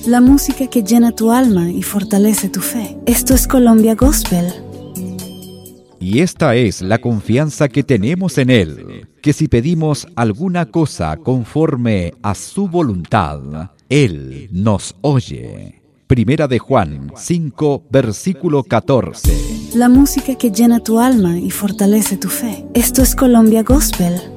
la música que llena tu alma y fortalece tu fe. Esto es Colombia Gospel. Y esta es la confianza que tenemos en Él, que si pedimos alguna cosa conforme a su voluntad, Él nos oye. Primera de Juan 5, versículo 14. La música que llena tu alma y fortalece tu fe. Esto es Colombia Gospel.